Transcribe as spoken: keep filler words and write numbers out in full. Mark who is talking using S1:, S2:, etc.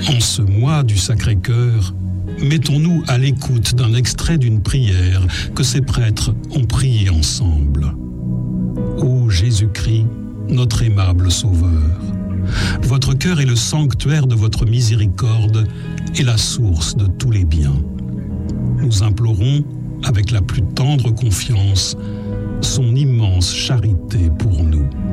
S1: En ce mois du Sacré-Cœur, mettons-nous à l'écoute d'un extrait d'une prière que ces prêtres ont priée ensemble. Ô Jésus-Christ, notre aimable Sauveur, votre cœur est le sanctuaire de votre miséricorde et la source de tous les biens. Nous implorons, avec la plus tendre confiance, son immense charité pour nous.